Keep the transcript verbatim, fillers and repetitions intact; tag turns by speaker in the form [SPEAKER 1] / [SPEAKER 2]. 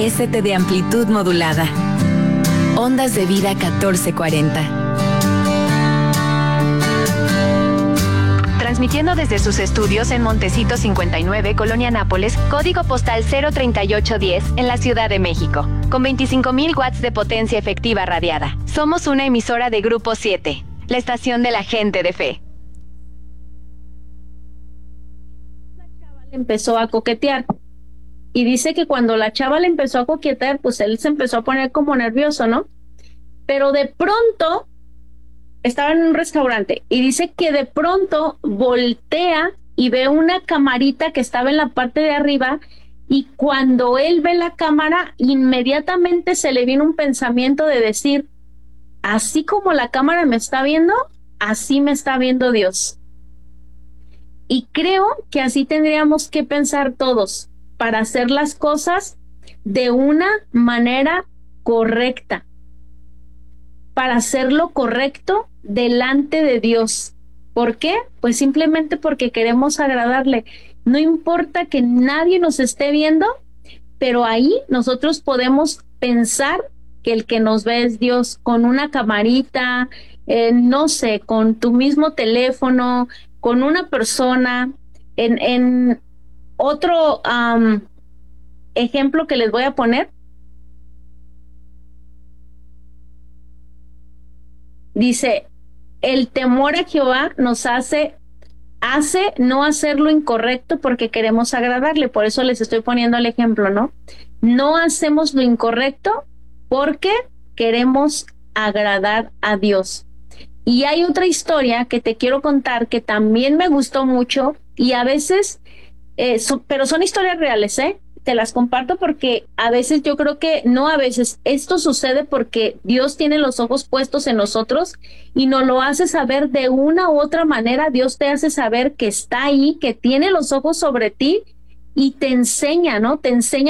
[SPEAKER 1] S T de amplitud modulada. Ondas de vida catorce cuarenta.
[SPEAKER 2] Transmitiendo desde sus estudios en Montecito cincuenta y nueve, Colonia Nápoles, código postal cero treinta y ocho diez, en la Ciudad de México, con veinticinco mil watts de potencia efectiva radiada. Somos una emisora de Grupo siete, la estación de la gente de fe.
[SPEAKER 3] La chava le empezó a coquetear. Y dice que cuando la chava le empezó a coquetear, pues él se empezó a poner como nervioso, ¿no? Pero de pronto estaba en un restaurante y dice que de pronto voltea y ve una camarita que estaba en la parte de arriba, y cuando él ve la cámara, inmediatamente se le viene un pensamiento de decir, así como la cámara me está viendo, así me está viendo Dios. Y creo que así tendríamos que pensar todos para hacer las cosas de una manera correcta, para hacer lo correcto delante de Dios. ¿Por qué? Pues simplemente porque queremos agradarle. No importa que nadie nos esté viendo, pero ahí nosotros podemos pensar que el que nos ve es Dios, con una camarita, eh, no sé, con tu mismo teléfono, con una persona. En, en otro um, ejemplo que les voy a poner, dice, el temor a Jehová nos hace, hace no hacer lo incorrecto porque queremos agradarle. Por eso les estoy poniendo el ejemplo, ¿no? No hacemos lo incorrecto porque queremos agradar a Dios. Y hay otra historia que te quiero contar que también me gustó mucho, y a veces, eh, so, pero son historias reales, ¿eh? Te las comparto porque a veces yo creo que, no a veces, esto sucede porque Dios tiene los ojos puestos en nosotros y nos lo hace saber de una u otra manera. Dios te hace saber que está ahí, que tiene los ojos sobre ti y te enseña, ¿no? Te enseña